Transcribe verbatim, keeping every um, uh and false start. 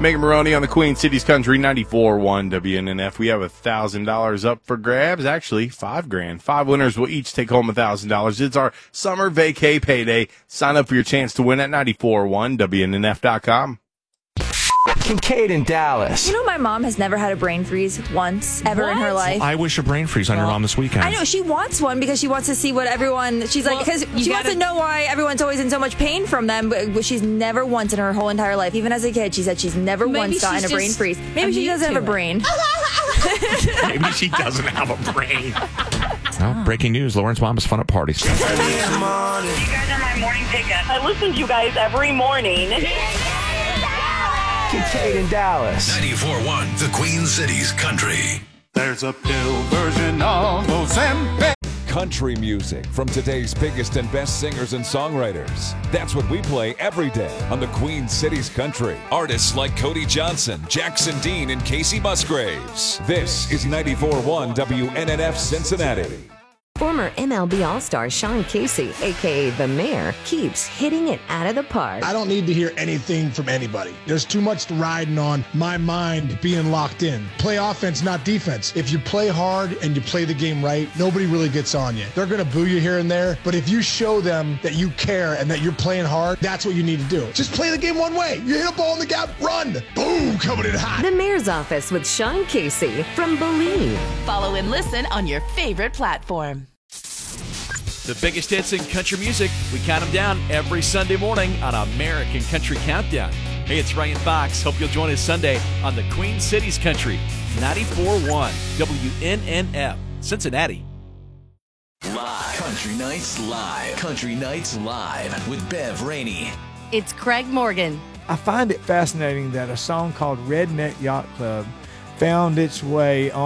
Megan Maroney on the Queen Cities Country ninety-four point one W N N F. We have one thousand dollars up for grabs. Actually, five grand. Five winners will each take home one thousand dollars. It's our summer vacay payday. Sign up for your chance to win at ninety-four point one W N N F dot com. Kincaid in Dallas. You know, my mom has never had a brain freeze once, ever What? in her life. I wish a brain freeze on your mom this weekend. I know, she wants one because she wants to see what everyone, she's like, Well, because you she wants gotta- to know why everyone's always in so much pain from them, but she's never once in her whole entire life, even as a kid, she said she's never Maybe once gotten a she's brain just freeze. Maybe she immune doesn't to have a it. brain. Maybe she doesn't have a brain. Well, breaking news. Lauren's mom is fun at parties. You guys are my morning pickup. I listen to you guys every morning. Kincaid in Dallas. ninety-four point one, the Queen Cities Country. There's a pill version of Ozempic. Country music from today's biggest and best singers and songwriters. That's what we play every day on the Queen Cities Country. Artists like Cody Johnson, Jackson Dean, and Casey Musgraves. This is ninety-four point one W N N F Cincinnati. Former M L B All-Star Sean Casey, a k a. The Mayor, keeps hitting it out of the park. I don't need to hear anything from anybody. There's too much riding on my mind being locked in. Play offense, not defense. If you play hard and you play the game right, nobody really gets on you. They're going to boo you here and there, but if you show them that you care and that you're playing hard, that's what you need to do. Just play the game one way. You hit a ball in the gap, run. Boom, coming in hot. The Mayor's Office with Sean Casey from Believe. Follow and listen on your favorite platform. The biggest hits in country music, we count them down every Sunday morning on American Country Countdown. Hey, it's Ryan Fox. Hope you'll join us Sunday on the Queen Cities Country, ninety-four point one W N N F, Cincinnati. Live. Country Nights Live. Country Nights Live with Bev Rainey. It's Craig Morgan. I find it fascinating that a song called Redneck Yacht Club found its way on